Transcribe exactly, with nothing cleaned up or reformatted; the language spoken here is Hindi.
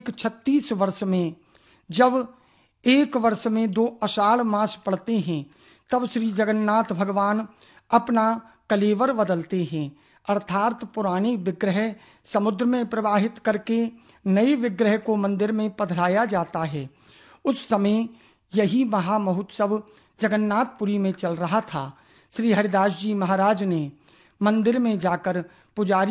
छत्तीस वर्ष में जब एक वर्ष में दो आषाढ़ मास पड़ते हैं, तब श्री जगन्नाथ भगवान अपना कलेवर बदलते हैं, अर्थात पुराने विग्रह समुद्र में प्रवाहित करके नए विग्रह को मंदिर में पधराया जाता है। उस समय यही महामहोत्सव जगन्नाथपुरी में चल रहा था। श्री हरिदास जी महाराज ने मंदिर में जाकर पुजारी